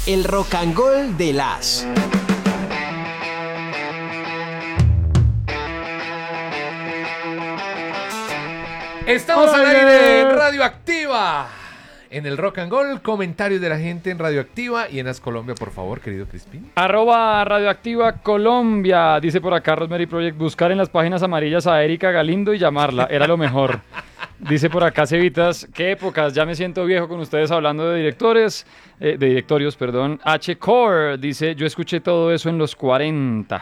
El Rock and Roll de las. Estamos al aire en Radioactiva. En el Rock and Roll, comentarios de la gente en Radioactiva y en As Colombia, por favor, querido Crispín. @Radioactiva Colombia. Dice por acá Rosemary Project, buscar en las páginas amarillas a Erika Galindo y llamarla, era lo mejor. Dice por acá Cevitas, qué épocas, ya me siento viejo con ustedes hablando de directorios, perdón. H-Core dice, yo escuché todo eso en los 40.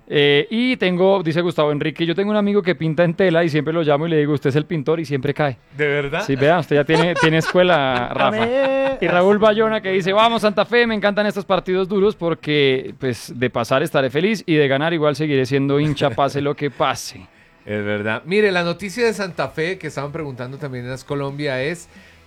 Y tengo, dice Gustavo Enrique, yo tengo un amigo que pinta en tela y siempre lo llamo y le digo, usted es el pintor, y siempre cae. ¿De verdad? Sí, vea, usted ya tiene escuela, Rafa. Y Raúl Bayona que dice, vamos Santa Fe, me encantan estos partidos duros porque pues de pasar estaré feliz y de ganar igual seguiré siendo hincha, pase lo que pase. Es verdad. Mire, la noticia de Santa Fe que estaban preguntando también en As Colombia es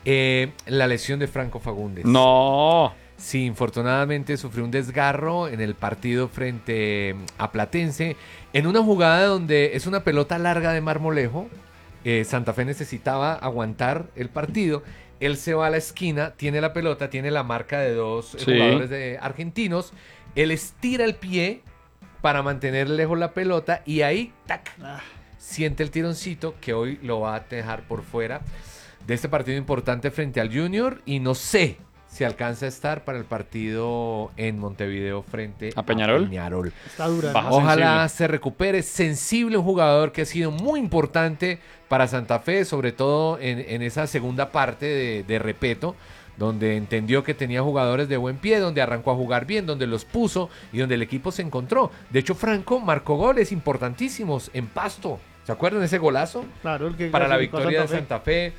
la lesión de Franco Fagundes. No. Sí, infortunadamente sufrió un desgarro en el partido frente a Platense, en una jugada donde es una pelota larga de Marmolejo. Santa Fe necesitaba aguantar el partido. Él se va a la esquina, tiene la pelota, tiene la marca de dos jugadores argentinos. Él estira el pie para mantener lejos la pelota y ahí, ¡tac!, siente el tironcito que hoy lo va a dejar por fuera de este partido importante frente al Junior, y no sé si alcanza a estar para el partido en Montevideo frente a Peñarol. Está dura, ¿no? Ojalá se recupere. Sensible, un jugador que ha sido muy importante para Santa Fe, sobre todo en esa segunda parte de Repeto, donde entendió que tenía jugadores de buen pie, donde arrancó a jugar bien, donde los puso y donde el equipo se encontró. De hecho, Franco marcó goles importantísimos en Pasto. ¿Se acuerdan de ese golazo? Claro, el que para la victoria de Santa Fe.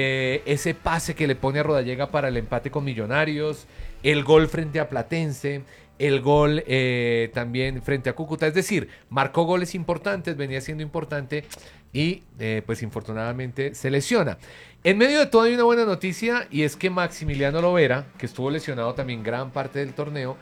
Ese pase que le pone a Rodallega para el empate con Millonarios. El gol frente a Platense. El gol también frente a Cúcuta. Es decir, marcó goles importantes, venía siendo importante y pues infortunadamente se lesiona. En medio de todo hay una buena noticia, y es que Maximiliano Lovera, que estuvo lesionado también gran parte del torneo,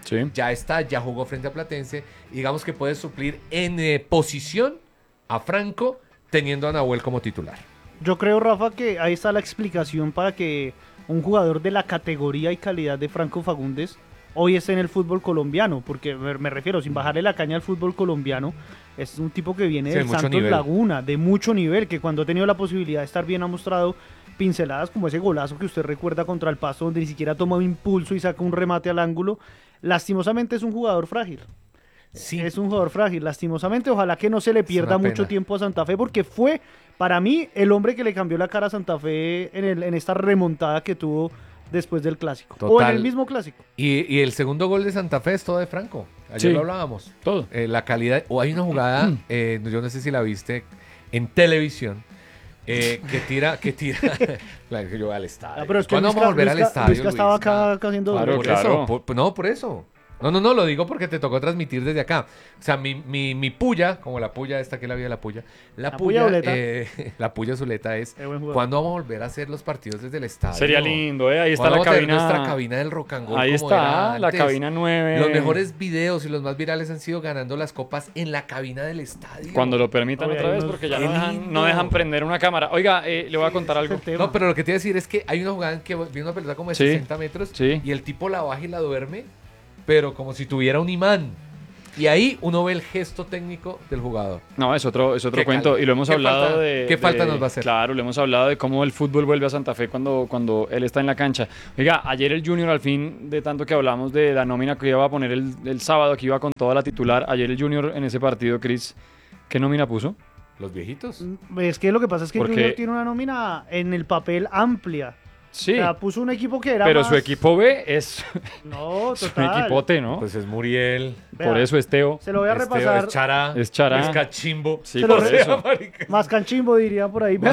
ya jugó frente a Platense. Y digamos que puede suplir en posición a Franco, teniendo a Nahuel como titular. Yo creo, Rafa, que ahí está la explicación para que un jugador de la categoría y calidad de Franco Fagundes hoy esté en el fútbol colombiano, porque me refiero, sin bajarle la caña al fútbol colombiano, es un tipo que viene del Santos Laguna, de mucho nivel, que cuando ha tenido la posibilidad de estar bien ha mostrado pinceladas como ese golazo que usted recuerda contra el Pasto, donde ni siquiera toma un impulso y saca un remate al ángulo. Lastimosamente es un jugador frágil. Sí. Es un jugador frágil, lastimosamente. Ojalá que no se le pierda mucho tiempo a Santa Fe, porque fue, para mí, el hombre que le cambió la cara a Santa Fe en esta remontada que tuvo después del Clásico. Total. O en el mismo Clásico. Y el segundo gol de Santa Fe es todo de Franco. Ayer lo hablábamos. Todo. La calidad. O hay una jugada, yo no sé si la viste en televisión, que tira. Claro, que yo voy al estadio. Pero es que ¿cuándo vamos a volver al estadio? Luisca estaba acá haciendo. Claro. Por eso. No, lo digo porque te tocó transmitir desde acá. O sea, mi puya, como la puya esta que es la vida de la puya. La puya la puya Zuleta es ¿cuándo vamos a volver a hacer los partidos desde el estadio? Sería lindo, ahí está la cabina. Nuestra cabina del Rock and Roll. Ahí está, la cabina 9. Los mejores videos y los más virales han sido ganando las copas en la cabina del estadio. Cuando lo permitan otra vez, porque ya no dejan prender una cámara. Oiga, le voy a contar algo. No, pero lo que te iba a decir es que hay una jugada en que viene una pelota como de 60 metros y el tipo la baja y la duerme, pero como si tuviera un imán. Y ahí uno ve el gesto técnico del jugador. No, es otro cuento. Y lo hemos hablado ¿Qué falta nos va a hacer? Claro, lo hemos hablado de cómo el fútbol vuelve a Santa Fe cuando él está en la cancha. Oiga, ayer el Junior, al fin, de tanto que hablamos de la nómina que iba a poner el sábado, que iba con toda la titular, ayer el Junior en ese partido, Cris, ¿qué nómina puso? ¿Los viejitos? Es que lo que pasa es que el Junior tiene una nómina en el papel amplia. Sí. O sea, puso un equipo que era pero más... su equipo B es... No, total. Su equipote, ¿no? Pues es Muriel. Vea, por eso es Teo. Se lo voy a repasar. Es Chará. Es Cachimbo. Sí, por eso. Más Canchimbo, diría por ahí.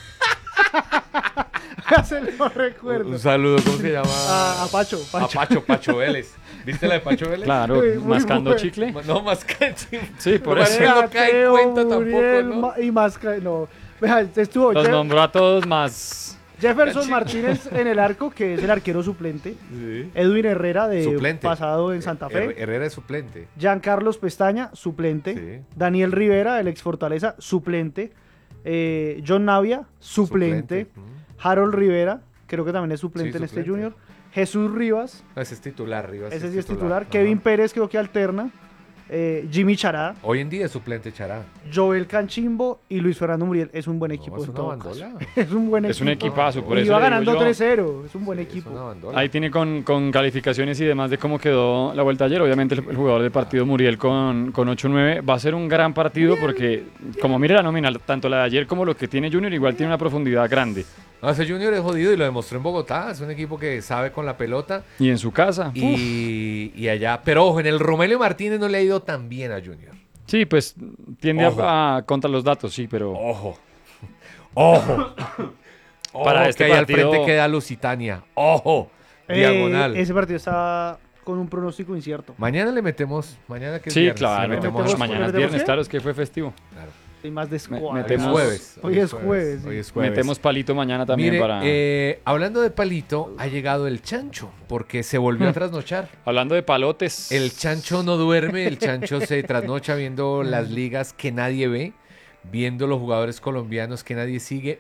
Se lo recuerdo. Un saludo, ¿cómo se llama? A Pacho. A Pacho Vélez. ¿Viste la de Pacho Vélez? Claro, mascando chicle. No, mascando. Sí, por eso. No cae en cuenta Muriel, tampoco, ¿no? Y más... No. Vea, estuvo... Los nombró a todos más... Jefferson Martínez en el arco, que es el arquero suplente. Sí. Edwin Herrera, de suplente. pasado en Santa Fe. Herrera es suplente. Giancarlos Pestaña, suplente. Sí. Daniel Rivera, el ex Fortaleza, suplente. John Navia, suplente. Harold Rivera, creo que también es suplente en este Junior. Jesús Rivas, Ese es titular, Rivas. ese sí es titular. Ajá. Kevin Pérez creo que alterna. Jimmy Chará, Hoy en día es suplente Chará. Joel Canchimbo y Luis Fernando Muriel. Es un buen No, equipo es en una todo bandola. caso. Es un buen equipo. Es un equipazo, por Y eso va le digo ganando yo. 3-0. Es un buen Sí, es equipo. una bandola. Ahí tiene con calificaciones y demás de cómo quedó la vuelta ayer. Obviamente el jugador del partido Muriel con 8-9 va a ser un gran partido porque como mire la nómina, tanto la de ayer como lo que tiene Junior igual tiene una profundidad grande. No, ese Junior es jodido y lo demostró en Bogotá. Es un equipo que sabe con la pelota Y en su casa. y allá. Pero ojo, en el Romelio Martínez no le ha ido tan bien a Junior. Sí, pues tiende Ojo. a contra los datos, sí, pero Ojo. Ojo. Para Ojo, este que ahí al partido- frente queda Lusitania. Ojo. Diagonal. Ese partido está con un pronóstico incierto. Mañana le metemos. Mañana que es sí, viernes, claro. le metemos metemos- Mañana es ¿metemos viernes, qué? claro, es que fue festivo. Claro. Hay más de escuadra. Hoy es metemos- jueves. Hoy es jueves, sí. Hoy es jueves. Metemos palito mañana también Mire, para... hablando de palito, ha llegado el chancho, porque se volvió a trasnochar. Hablando de palotes. El chancho no duerme, el chancho se trasnocha viendo las ligas que nadie ve, viendo los jugadores colombianos que nadie sigue.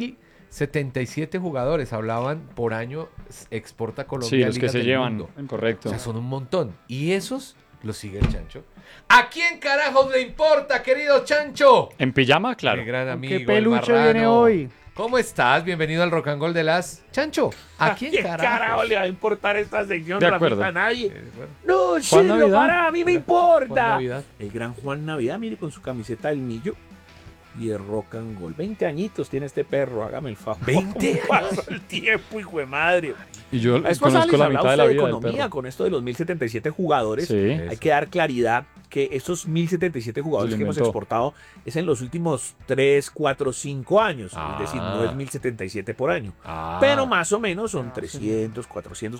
1077 jugadores hablaban por año, exporta Colombia. Sí, a los que ligas se del llevan, mundo. correcto. O sea, son un montón. Y esos los sigue el chancho. ¿A quién carajos le importa, querido chancho? En pijama, claro. Mi gran amigo, ¿Qué el peluche marrano. viene hoy? ¿Cómo estás? Bienvenido al Rock and Roll de las... Chancho, ¿a quién ¿Qué carajos? carajo le va a importar esta sección, De acuerdo. Rafita, a nadie? Bueno, No, Silvio, Navidad. para, a mí me Juan importa. Navidad. El gran Juan Navidad, mire, con su camiseta del Millo y el Rock and Roll. 20 añiñitos tiene este perro, hágame el favor. 20 ¿Cómo pasa el tiempo, hijo de madre? Y yo La vez pasada conozco les la hablaba mitad de la usted vida del economía perro. con esto de los 1077 jugadores. Sí. Hay que dar claridad que estos 1077 jugadores Se lo que hemos inventó. exportado es en los últimos 3, 4, 5 años. Es decir, no Ah. es 1077 por año. Ah. Pero más o menos son 300, 400,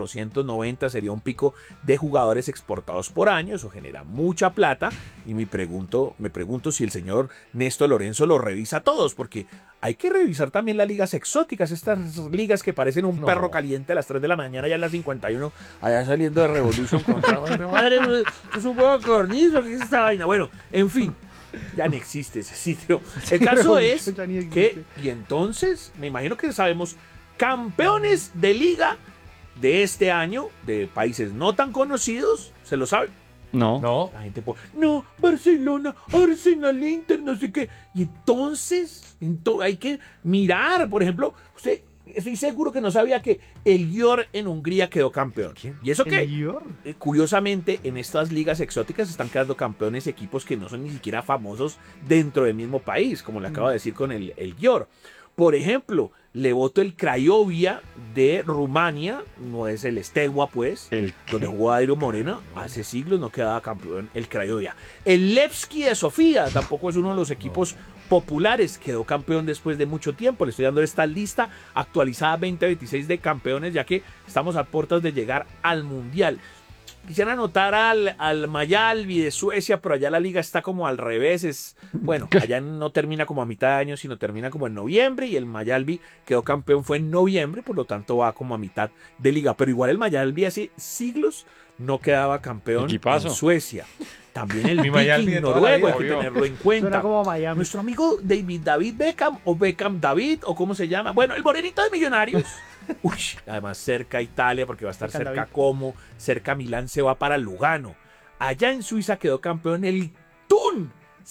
490 sería un pico de jugadores exportados por año. Eso genera mucha plata. Y me pregunto si el señor Néstor Lorenzo lo revisa a todos, porque hay que revisar también las ligas exóticas, estas ligas que parecen un No. perro caliente a las 3 de la mañana, ya a las 51, allá saliendo de Revolution contra... Madre, es un juego cornizo, ¿qué es esta vaina? Bueno, en fin, ya no existe ese sitio. El caso es Ya ni existe. que, y entonces, me imagino que sabemos, campeones de liga de este año, de países no tan conocidos, ¿se lo sabe? No. No. La gente no, Barcelona, Arsenal, Inter, no sé qué. Y entonces, hay que mirar, por ejemplo, usted, estoy seguro que no sabía que el Győr en Hungría quedó campeón. ¿Quién? ¿Y eso ¿El qué? Győr? Curiosamente, en estas ligas exóticas están quedando campeones equipos que no son ni siquiera famosos dentro del mismo país, como le acabo de decir con el Győr. Por ejemplo, le voto el Craiovia de Rumania, no es el Steaua, pues, ¿El donde jugó Dairo Moreno, hace siglos no quedaba campeón el Craiovia. El Levski de Sofía tampoco es uno de los equipos populares, quedó campeón después de mucho tiempo. Le estoy dando esta lista actualizada 2026 de campeones, ya que estamos a puertas de llegar al Mundial. Quisiera anotar al Mayalvi de Suecia, pero allá la liga está como al revés. Bueno, allá no termina como a mitad de año, sino termina como en noviembre. Y el Mayalvi quedó campeón fue en noviembre, por lo tanto va como a mitad de liga. Pero igual el Mayalvi hace siglos no quedaba campeón Equipazo. en Suecia. También el Mi Mayalvi Viking de toda la noruego, vida, hay que obvio. tenerlo en Suena cuenta. como Miami. Nuestro amigo David Beckham o Beckham David o cómo se llama. Bueno, el morenito de Millonarios. Uy, además cerca a Italia porque va a estar Beckham cerca David. Como, cerca a Milán se va para Lugano. Allá en Suiza quedó campeón el Thun.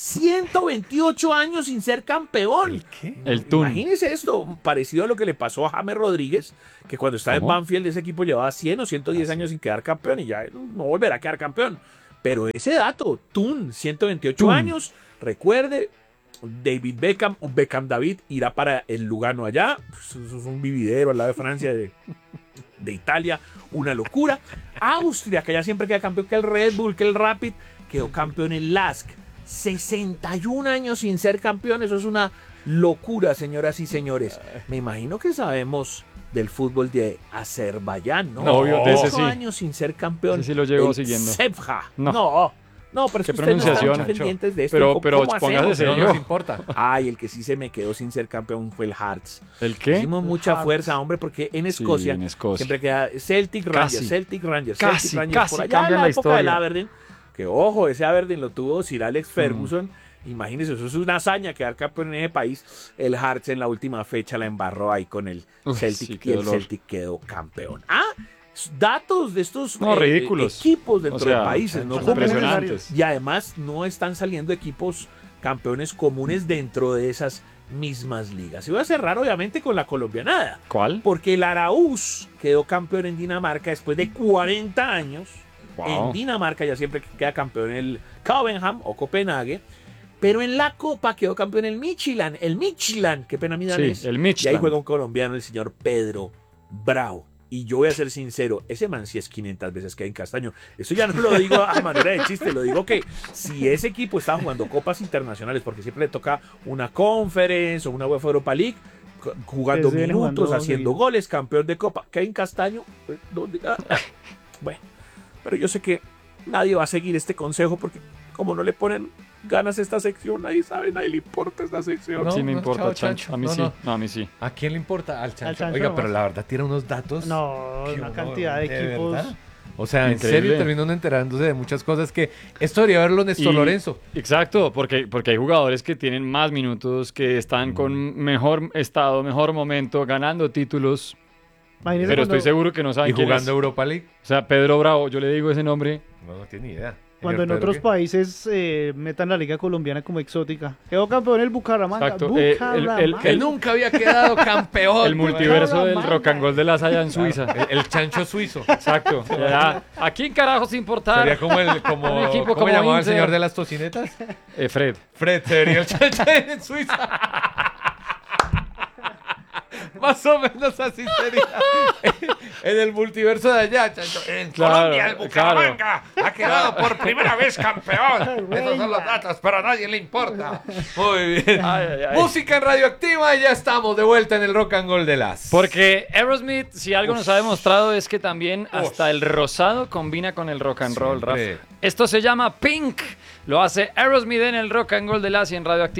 128 años sin ser campeón. ¿Qué? El Tun. Imagínese esto, parecido a lo que le pasó a James Rodríguez, que cuando estaba en ¿Cómo? Banfield ese equipo llevaba 100 o 110 años sin quedar campeón y ya no volverá a quedar campeón. Pero ese dato, Tun, 128 Thun. años, recuerde, David Beckham o Beckham David irá para el Lugano allá. Pues, eso es un vividero al lado de Francia, de Italia, una locura. Austria, que ya siempre queda campeón, que el Red Bull, que el Rapid, quedó campeón en Lask. 61 años sin ser campeón, eso es una locura, señoras y señores. Me imagino que sabemos del fútbol de Azerbaiyán, ¿no? No, obvio, de ese 8 sí. años sin ser campeón. Ese sí lo llevo el siguiendo. Sevja. No. No, pero es Qué que ustedes no están pronunciación, muy pendientes de esto. Pero- ¿Cómo- pero cómo póngase hacemos? serio. No nos importa. Ay, el que sí se me quedó sin ser campeón fue el Hearts. ¿El qué? Hicimos mucha fuerza, hombre, porque en Escocia, en Escocia. siempre queda Celtic Rangers, Casi. Celtic Rangers, Casi, Celtic Rangers. casi Por allá en cambian la la época del historia. Aberdeen, que ojo, ese Aberdeen lo tuvo Sir Alex Ferguson, Imagínense, eso es una hazaña quedar campeón en ese país. El Hearts en la última fecha la embarró ahí con el Celtic sí, y qué el dolor. Celtic quedó campeón. Datos de estos Ridículos. equipos dentro O sea, de países, ¿no? impresionantes. Y además no están saliendo equipos campeones comunes dentro de esas mismas ligas. Y voy a cerrar obviamente con la colombianada. ¿Cuál? Porque el Araúz quedó campeón en Dinamarca después de 40 años. Wow. En Dinamarca ya siempre queda campeón el Copenhagen o Copenhague. Pero en la Copa quedó campeón el Midtjylland, qué pena mi danés. Sí, el Y ahí Midtjylland. juega un colombiano, el señor Pedro Bravo. Y yo voy a ser sincero, ese man sí es 500 veces que hay en Castaño. Eso ya no lo digo a manera de chiste, lo digo que si ese equipo está jugando copas internacionales, porque siempre le toca una Conference o una UEFA Europa League, jugando Se viene minutos, jugando haciendo seguido. goles, campeón de copa. Que hay en Castaño, pues, bueno, pero yo sé que nadie va a seguir este consejo porque como no le ponen ganas a esta sección, nadie sabe, nadie le importa esta sección. No, Sí me importa, chao, Chancho. A mí no, sí. no. No, a mí sí. ¿A quién le importa? Al Chancho. Chancho Oiga, nomás. pero la verdad tiene unos datos. No, que una uno, cantidad de equipos. verdad. O sea, en Increíble. serio terminó uno enterándose de muchas cosas que esto debería verlo Néstor Y- Lorenzo. Exacto, porque hay jugadores que tienen más minutos, que están con mejor estado, mejor momento, ganando títulos, Imagínese pero cuando, estoy seguro que no Y saben quién es. jugando Europa League. O sea, Pedro Bravo, yo le digo ese nombre. No tiene ni idea. cuando en Señor otros Pedro, países metan la liga colombiana como exótica. Quedó campeón el Bucaramanga. Exacto, Bucaramanga. ¿qué? Que nunca había quedado campeón. El multiverso del Bucaramanga. rock and roll de las allá en Suiza. El Chancho suizo. Exacto. Ya, ¿a quién carajos importar? Sería como Un equipo ¿cómo como llamaba el Inter. señor de las tocinetas? Fred. Fred, sería el Chancho en Suiza. Más o menos así sería. En el multiverso de allá, Chancho. En Claro, Colombia, el Bucaramanga ha quedado por primera vez campeón. Esos son los datos, pero a nadie le importa. Muy bien. Ay, ay, ay. Música en Radioactiva y ya estamos de vuelta en el Rock and Roll de las. Porque Aerosmith, si algo nos ha demostrado es que también hasta el rosado combina con el rock and roll, Rafa. Siempre. Esto se llama Pink. Lo hace Aerosmith en el rock and roll de las y en Radioactiva.